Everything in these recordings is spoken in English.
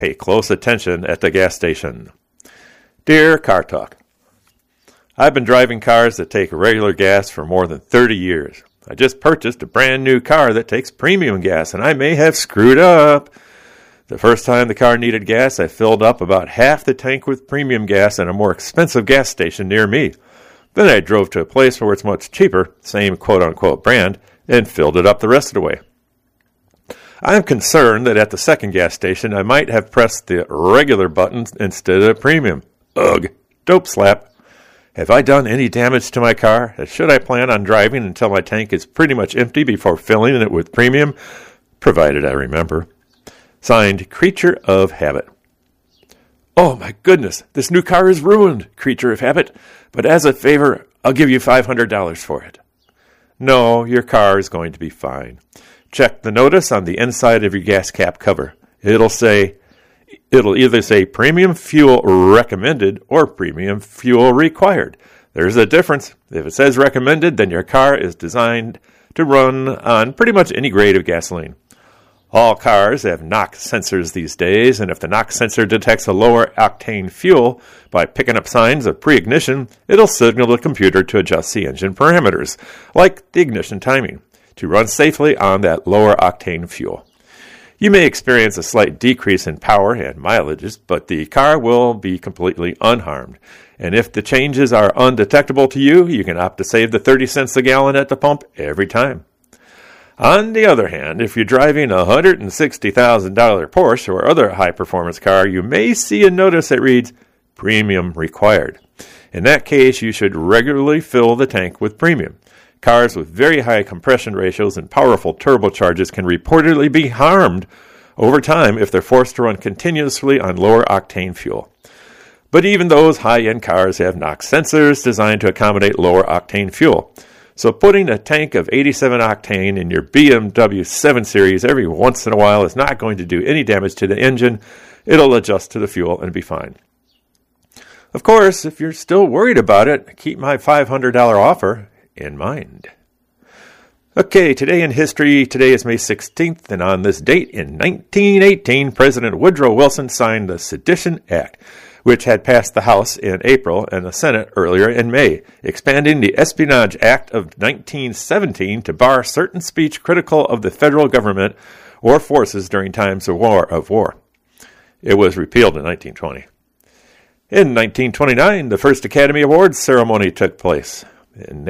Pay close attention at the gas station. Dear Car Talk, I've been driving cars that take regular gas for more than 30 years. I just purchased a brand new car that takes premium gas, and I may have screwed up. The first time the car needed gas, I filled up about half the tank with premium gas at a more expensive gas station near me. Then I drove to a place where it's much cheaper, same quote-unquote brand, and filled it up the rest of the way. I am concerned that at the second gas station, I might have pressed the regular button instead of premium. Ugh, dope slap. Have I done any damage to my car? Should I plan on driving until my tank is pretty much empty before filling it with premium? Provided I remember. Signed, Creature of Habit. Oh my goodness, this new car is ruined, Creature of Habit. But as a favor, I'll give you $500 for it. No, your car is going to be fine. Check the notice on the inside of your gas cap cover. It'll either say premium fuel recommended or premium fuel required. There's a difference. If it says recommended, then your car is designed to run on pretty much any grade of gasoline. All cars have knock sensors these days, and if the knock sensor detects a lower octane fuel by picking up signs of pre-ignition, it'll signal the computer to adjust the engine parameters, like the ignition timing, to run safely on that lower octane fuel. You may experience a slight decrease in power and mileages, but the car will be completely unharmed. And if the changes are undetectable to you, you can opt to save the 30 cents a gallon at the pump every time. On the other hand, if you're driving a $160,000 Porsche or other high-performance car, you may see a notice that reads, Premium Required. In that case, you should regularly fill the tank with premium. Cars with very high compression ratios and powerful turbochargers can reportedly be harmed over time if they're forced to run continuously on lower octane fuel. But even those high-end cars have NOx sensors designed to accommodate lower octane fuel. So putting a tank of 87 octane in your BMW 7 Series every once in a while is not going to do any damage to the engine. It'll adjust to the fuel and be fine. Of course, if you're still worried about it, keep my $500 offer in mind. Okay, today in history, today is May 16th, and on this date in 1918, President Woodrow Wilson signed the Sedition Act, which had passed the House in April and the Senate earlier in May, expanding the Espionage Act of 1917 to bar certain speech critical of the federal government or forces during times of war. It was repealed in 1920. In 1929, the first Academy Awards ceremony took place. In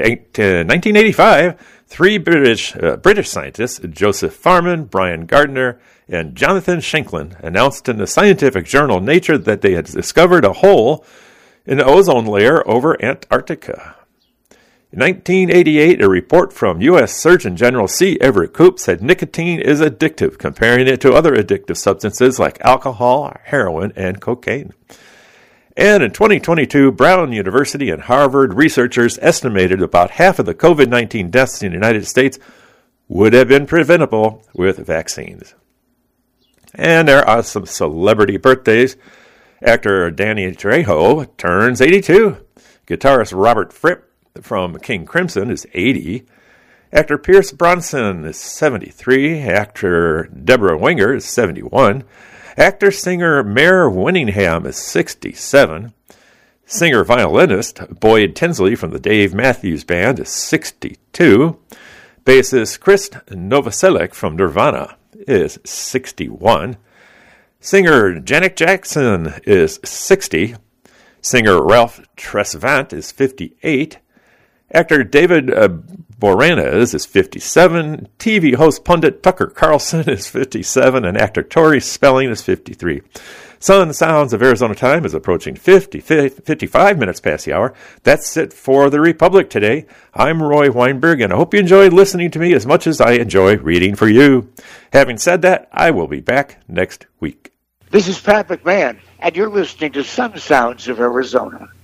1985, three British scientists, Joseph Farman, Brian Gardner, and Jonathan Shanklin, announced in the scientific journal Nature that they had discovered a hole in the ozone layer over Antarctica. In 1988, a report from U.S. Surgeon General C. Everett Koop said nicotine is addictive, comparing it to other addictive substances like alcohol, heroin, and cocaine. And in 2022, Brown University and Harvard researchers estimated about half of the COVID-19 deaths in the United States would have been preventable with vaccines. And there are some celebrity birthdays. Actor Danny Trejo turns 82. Guitarist Robert Fripp from King Crimson is 80. Actor Pierce Bronson is 73. Actor Deborah Winger is 71. Actor-singer Mare Winningham is 67. Singer-violinist Boyd Tinsley from the Dave Matthews Band is 62. Bassist Chris Novoselic from Nirvana is 61. Singer Janet Jackson is 60. Singer Ralph Tresvant is 58. Actor David Boreanaz is 57. TV host pundit Tucker Carlson is 57. And actor Tori Spelling is 53. Sun Sounds of Arizona time is approaching 55 minutes past the hour. That's it for The Republic today. I'm Roy Weinberg, and I hope you enjoyed listening to me as much as I enjoy reading for you. Having said that, I will be back next week. This is Pat McMahon, and you're listening to Sun Sounds of Arizona.